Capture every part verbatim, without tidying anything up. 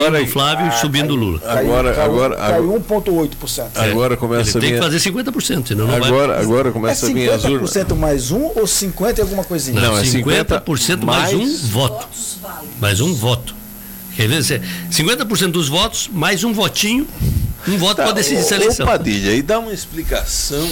o Flávio ah, subindo o Lula. Agora, caiu, agora, caiu agora um vírgula oito por cento. Agora começa Ele a tem vir... que fazer cinquenta por cento, senão não agora, vai... agora começa é a vir as urnas. cinquenta por cento mais um ou cinquenta e alguma coisinha? Não, Não, é cinquenta por cento mais, mais um voto. Mais um voto. Quer dizer, cinquenta por cento dos votos, mais um votinho, um voto tá, para decidir essa eleição. Ô Padilha, e dá uma explicação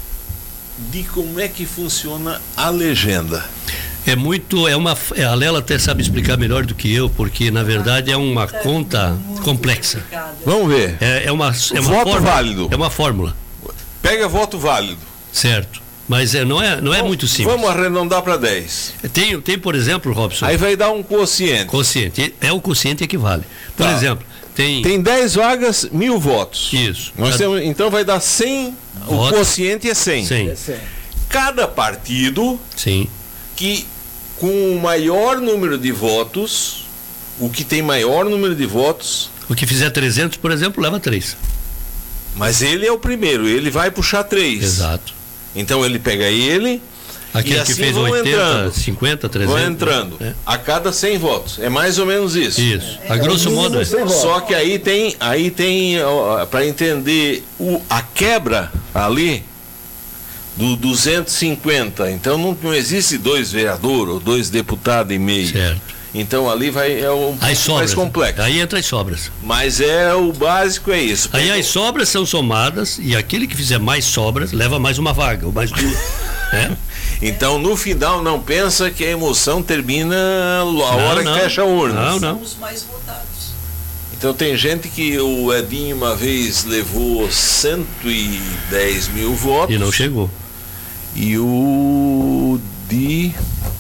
de como é que funciona a legenda. É muito, é uma, a Lela até sabe explicar melhor do que eu, porque na verdade é uma conta complexa. Vamos ver. É, é uma, é uma voto fórmula, válido. É uma fórmula. Pega voto válido. Certo. Mas é, não é, não é muito simples. Vamos arredondar para dez. Tem, tem, por exemplo, Robson. Aí vai dar um quociente. Quociente. É o quociente que vale. Por tá. exemplo, tem. Tem dez vagas, mil votos. Isso. Nós Cada... temos, então vai dar cem. Votos. O quociente é cem. cem. Cada partido. Sim. Que com o maior número de votos, o que tem maior número de votos... O que fizer trezentos, por exemplo, leva três. Mas ele é o primeiro, ele vai puxar três. Exato. Então ele pega ele... Aquele e assim que fez vão oitenta, entrando, cinquenta, trezentos. Vão entrando, é. a cada cem votos. É mais ou menos isso. Isso. A grosso é, modo é. Só que aí tem, aí tem para entender o, a quebra ali... do duzentos e cinquenta, então não, não existe dois vereadores ou dois deputados e meio. Certo. Então ali vai é um as sobras, mais complexo. Aí entra as sobras. Mas é o básico é isso. Aí as sobras são somadas e aquele que fizer mais sobras leva mais uma vaga, ou mais duas. É? Então no final não pensa que a emoção termina a hora não, que fecha a urna. Não, não. Os mais votados. Então tem gente que o Edinho uma vez levou cento e dez mil votos. E não chegou. E o de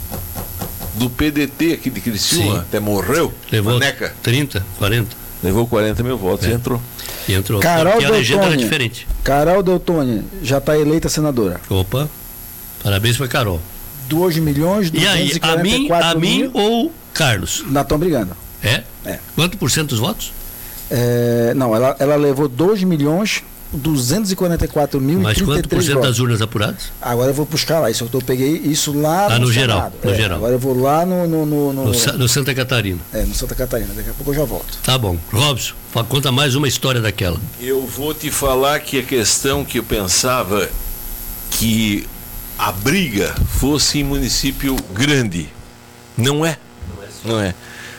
do P D T aqui de Criciúma, Sim. até morreu, levou Maneca. trinta, quarenta. Levou quarenta mil votos é. e entrou. E entrou. Carol Porque a legenda era Deltoni, diferente. Carol Deltoni já está eleita senadora. Opa, parabéns para Carol. dois milhões E aí, a mim, a mim ou Carlos? Não estão brigando. É? É. Quanto por cento dos votos? É, não, ela, ela levou dois milhões duzentos e quarenta e quatro mil Mas e trinta e quanto por três cento votos. das urnas apuradas? Agora eu vou buscar lá, isso eu peguei isso lá ah, no, no geral, Senado. no é, geral. Agora eu vou lá no no, no, no, no, no Santa Catarina. É, no Santa Catarina, daqui a pouco eu já volto. Tá bom. Robson, conta mais uma história daquela. Eu vou te falar que a questão que eu pensava que a briga fosse em município grande. Não é. Não é.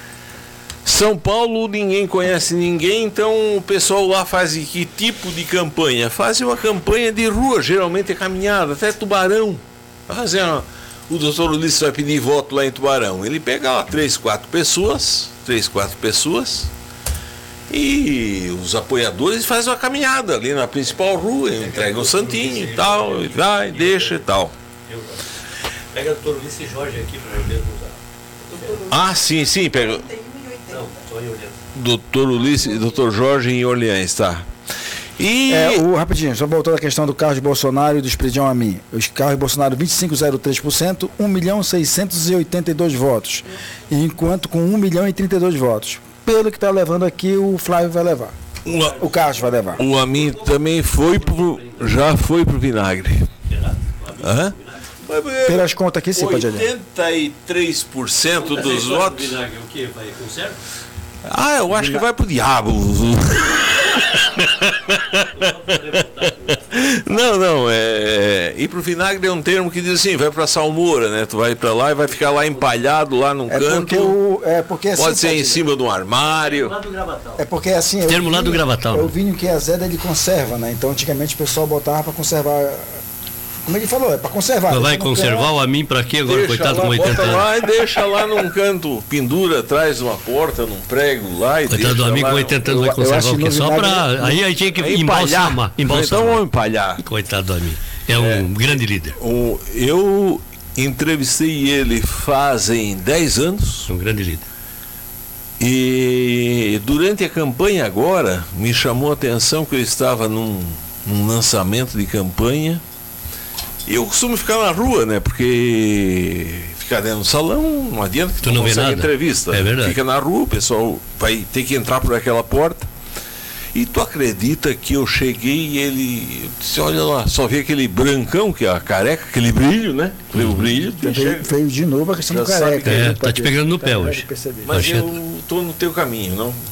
São Paulo ninguém conhece ninguém, então o pessoal lá faz que tipo de campanha? Faz uma campanha de rua, geralmente é caminhada, até Tubarão. Fazer uma, o doutor Ulisses vai pedir voto lá em Tubarão. Ele pega lá três, quatro pessoas, três, quatro pessoas, e os apoiadores fazem uma caminhada ali na principal rua, entregam o santinho e tal, e vai, deixa e tal. Pega o doutor Ulisses Jorge aqui para eu ver. Ah, sim, sim, pega. doutor Ulisses, doutor Jorge em Orleans, tá. E... É, o, rapidinho, só voltando à questão do carro de Bolsonaro e do Espridião a mim. Os carros de Bolsonaro vinte e cinco vírgula zero três por cento, um milhão seiscentos e oitenta e dois votos. Enquanto com um milhão e trinta e dois votos. Pelo que está levando aqui, o Flávio vai levar. O, o Carlos vai levar. O Amin também foi pro, já foi pro vinagre. Hã? Pelas contas aqui, sim, pode olhar. oitenta e três por cento dos votos. O que vai conserva? Ah, eu acho que vai pro diabo. Não, não, é, ir pro vinagre é um termo que diz assim, vai pra salmoura, né? Tu vai pra lá e vai ficar lá empalhado lá num é canto. Porque o, é porque assim, pode ser pode em cima de um armário. É porque assim. Termo lá do Gravatal. É o vinho que é azeda, ele conserva, né? Então antigamente o pessoal botava pra conservar. Como ele falou, é para conservar. Mas vai conservar o Amin para quê agora, deixa coitado, lá, com oitenta anos? Lá e deixa lá num canto, pendura atrás de uma porta, num prego lá e coitado do Amin com oitenta anos vai conservar o quê? Só para... Aí aí tinha que é embalsamar. embalsamar. Então vamos empalhar. Coitado do Amin. É um é, grande líder. Um, eu entrevistei ele fazem dez anos. Um grande líder. E durante a campanha agora, me chamou a atenção que eu estava num, num lançamento de campanha. Eu costumo ficar na rua, né? Porque ficar dentro do salão não adianta que tu, tu não, não vê nada. Entrevista. É verdade. Fica na rua, o pessoal vai ter que entrar por aquela porta. E tu acredita que eu cheguei e ele disse, olha lá, só vi aquele brancão, que é a careca, aquele brilho, né? Uhum. O brilho. Veio, veio de novo a questão do careca. É, tá te pegando no pé hoje. Mas eu tô no teu caminho, não?